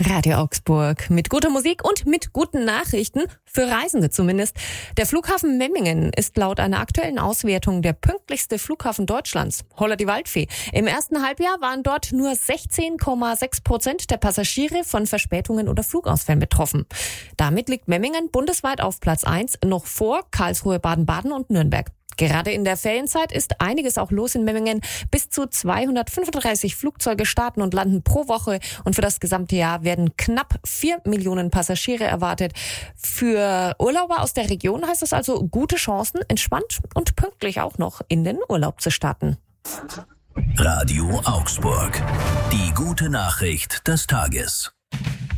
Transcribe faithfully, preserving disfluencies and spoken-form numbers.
Radio Augsburg mit guter Musik und mit guten Nachrichten, für Reisende zumindest. Der Flughafen Memmingen ist laut einer aktuellen Auswertung der pünktlichste Flughafen Deutschlands. Holla die Waldfee. Im ersten Halbjahr waren dort nur sechzehn Komma sechs Prozent der Passagiere von Verspätungen oder Flugausfällen betroffen. Damit liegt Memmingen bundesweit auf Platz eins, noch vor Karlsruhe, Baden-Baden und Nürnberg. Gerade in der Ferienzeit ist einiges auch los in Memmingen. Bis zu zweihundertfünfunddreißig Flugzeuge starten und landen pro Woche. Und für das gesamte Jahr werden knapp vier Millionen Passagiere erwartet. Für Urlauber aus der Region heißt es also gute Chancen, entspannt und pünktlich auch noch in den Urlaub zu starten. Radio Augsburg. Die gute Nachricht des Tages.